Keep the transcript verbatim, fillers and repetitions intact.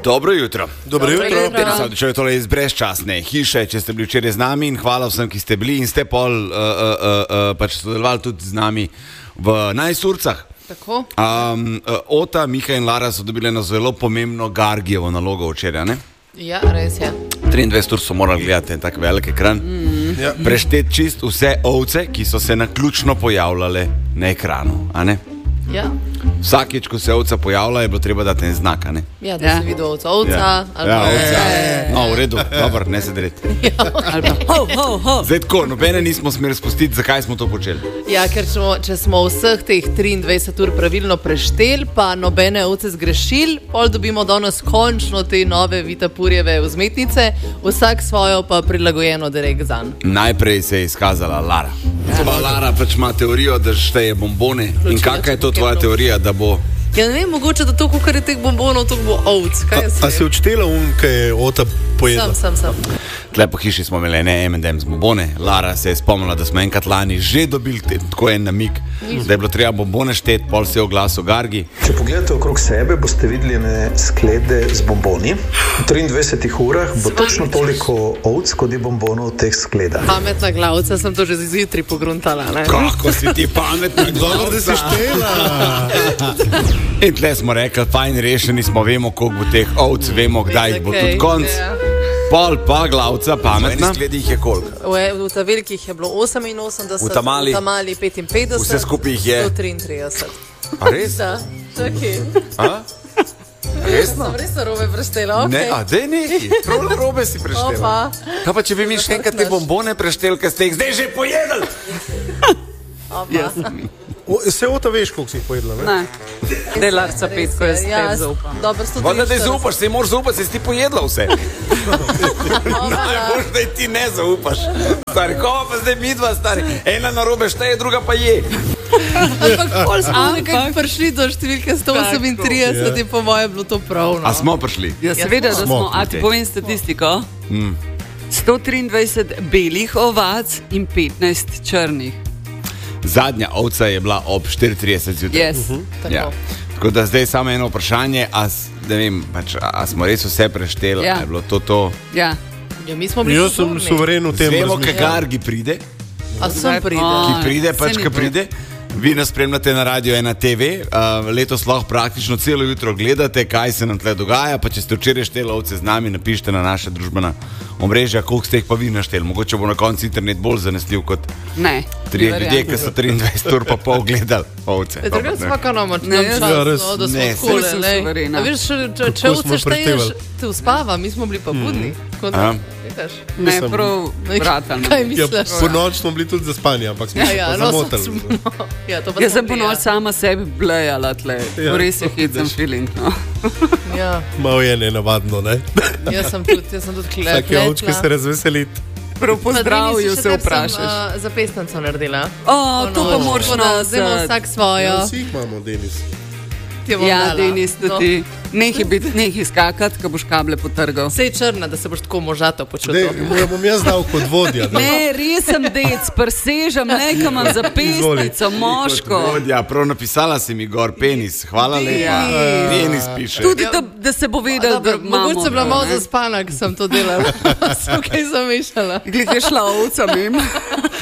Dobro jutro. Dobro jutro. Če je tole iz brezčasne hiše, če ste bili včeraj z nami in hvala vsem, ki ste bili in ste pol uh, uh, uh, uh, pač sodelovali tudi z nami v najsurcah. Tako. Um, uh, Ota, Miha in Lara so dobili eno zelo pomembno Gargijevo nalogo včeraj, ne? Ja, res je. triindvajset ur so morali gledati en tak velik ekran. Mm. Ja. Prešteti čist vse ovce, ki so se naključno pojavljale na ekranu, a ne? Ja. Vsakič, ko se ovca pojavlja, je bilo treba dati en znak, a ne? Ja, da Ja. si videl ovca, ovca. Ja, ali ja pa- ovca. E. No, v redu, dobro, ne se dreti. Ali pa ho, ho, ho. Zdaj tako, nobene nismo smeli spustiti, zakaj smo to počeli. Ja, ker smo, če smo vseh teh triindvajset ur pravilno prešteli, pa nobene ovce zgrešili, pol dobimo danes končno te nove Vitapurjeve vzmetnice, vsak svojo pa prilagojeno direkt zanj. Najprej se je izkazala Lara. Pa Lara pač ima teorijo, da šteje bombone. In kakšna je to tvoja teorija, da bo... Ja, ne vem, mogoče, da to, kar je teh bombonov, to bo ovc. Kaj A, jaz a si vem? odštela un, kaj je Ota pojedla? Sam, sam, sam. Tle po hiši smo imeli ene em and em's bombone. Lara se je spomnila, da smo enkrat lani že dobili te, tako en namig, da je bilo treba bombone šteti, pol se je oglasil Gargi. Če pogledate okrog sebe, boste videli ene sklede z bomboni. V triindvajsetih urah bo točno toliko ovc, kot je bombonov v teh skledah. Pametna glavca, sem to že zjutraj pogruntala. Ne? Kako si ti pametna, Dobro, da si štela. In tle smo rekli, fajn rešeni smo, vemo, koliko bo teh ovc, vemo, kdaj jih bo tudi konc. Ja. Pol pa glavca pametna. V skledih je koliko? V, v ta velikih je bilo oseminosemdeset, V ta mali? v ta mali petinpetdeset, Vse skupaj jih je? sto triintrideset. A res? Da, čakaj. A? Resno? Sem res narobe preštela, ok. Ne, a dej neki, prav narobe si preštela. Opa, Kaj pa, če bi mi še enkrat te bombone prešteli, ker ste jih zdaj že pojedli? opa. O, se Ota veš, koliko si jih pojedla, ne? Ne, delarca petko jaz Ja, spet zaupam. dobro, sto Voda, da triinštirideset. zaupaš, se moraš zaupati, se si ti pojedla vse. Najbolj, da ti ne zaupaš. Stari, ko pa zdaj midva, stari. Ena narobe šteje, druga pa je. Ampak pol smo Ampak- nekako prišli do številke sto osemintrideset, je po mojem bilo to prav. No. A smo prišli? Ja, seveda, da smo. smo. A ti povem statistiko? sto triindvajset belih ovac in petnajst črnih. Zadnja ovca je bila ob štiri trideset zjutraj. Yes. Tako. Ja. Tako da zdaj samo eno vprašanje, a, s- ne vem, pač, a, a smo res vse prešteli, Ja. a je bilo to to? Ja. Ja, mi smo bili Jaz sem sigurni. suveren v tem Vemo, kaj razmišljanju. Gargi pride, A sem pride. A, ki pride, saj pač, ni ki to. pride. Vi nas spremljate na Radio ena te ve, uh, letos lahko praktično celo jutro gledate, kaj se nam tle dogaja, pa če ste včeraj šteli ovce z nami, napišite na naše družbena omrežja, koliko ste jih pa vi našteli. Mogoče bo na koncu internet bolj zanesljiv kot Ne. trije ni ljudje, variante. ki so triindvajset ur pa pol gledali ovce. E, drugače smo kar nam Ne, jaz- čas, Ja, res. no, da smo Ne, skole, saj sem lej. suverena. A veš, če, če, če Kako smo ovce šteješ, preštevali? te uspava, mi smo bili pa budni. Tako da, Aha. vidiš. Ne, Mislim- prav vratan. Kaj Ja, misliš? po noč smo bili tudi zaspani, ampak smo Ja, se ja, pa no, zamotili. smo- ja, to pa Jaz smo sem po bili, noč sama sebi blejala tle. Ja. Res je hecen feeling. No. Ja, Malo je nenavadno, ne? jaz sem tudi, jaz sem tudi kle, Vsake ovčke se razveseliti. Prav po zdravju se vprašaš. Uh, za pesnico naredila. O, to pa No, moraš no, zdaj imamo nazad. vsak svojo. Ja, vsi jih imamo, Denis. Ti bom Ja, dala. Denis, No. tudi. Nehi biti, nehi skakati, ko boš kable potrgal. Sej črna, da se boš tako možato Dej, počutil. mu jo bom jaz dal kot vodja. Ne? Ne, res sem dec, presežem, nekaj imam za pesnico, moško. Ja, prav napisala si mi gor penis, hvala lepa. Ja. Penis piše. Tudi da, da se bo vedel, da imamo. Mogoče sem bila malo ne. zaspana, ko sem to delala. Sem kaj zamešala. Glih je šla ovca mimo.